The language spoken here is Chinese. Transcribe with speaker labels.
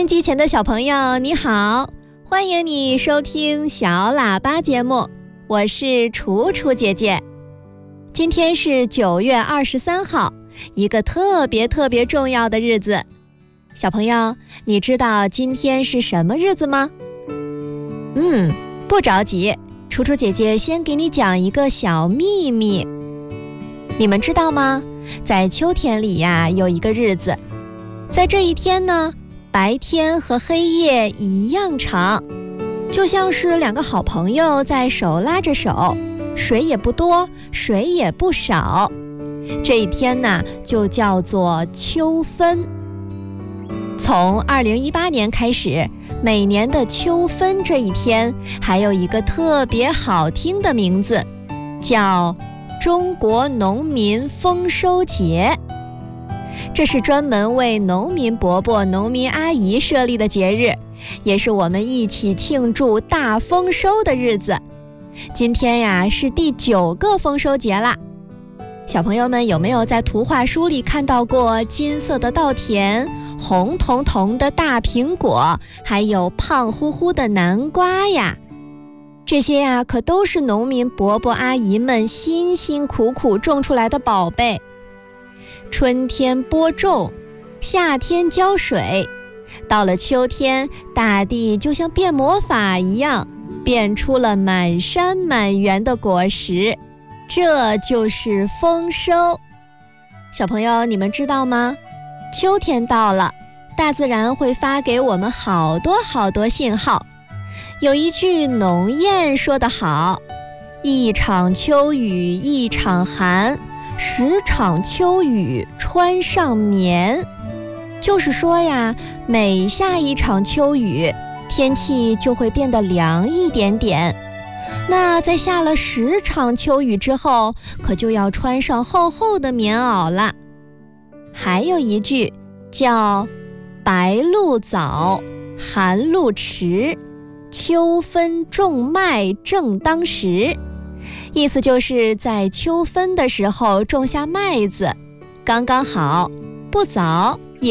Speaker 1: 音机前的小朋友你好，欢迎你收听小喇叭节目，我是楚楚姐姐。今天是9月23号，一个特别重要的日子。小朋友，你知道今天是什么日子吗？不着急，楚楚姐姐先给你讲一个小秘密。你们知道吗？在秋天里呀，有一个日子，在这一天呢，白天和黑夜一样长，就像是两个好朋友在手拉着手，水也不多，水也不少。这一天呢，就叫做秋分。从2018年开始，每年的秋分这一天，还有一个特别好听的名字，叫中国农民丰收节。这是专门为农民伯伯、农民阿姨设立的节日，也是我们一起庆祝大丰收的日子。今天呀，是第9个丰收节啦。小朋友们有没有在图画书里看到过金色的稻田、红彤彤的大苹果，还有胖乎乎的南瓜呀？这些呀，可都是农民伯伯阿姨们辛辛苦苦种出来的宝贝。春天播种，夏天浇水，到了秋天，大地就像变魔法一样，变出了满山满园的果实，这就是丰收。小朋友，你们知道吗？秋天到了，大自然会发给我们好多信号。有一句农谚说得好，一场秋雨一场寒，10场秋雨穿上棉。就是说呀，每下一场秋雨，天气就会变得凉一点点。那在下了10场秋雨之后，可就要穿上厚厚的棉袄了。还有一句叫白露早，寒露迟，秋分种麦正当时。意思就是在秋分的时候种下麦子，刚刚好，不早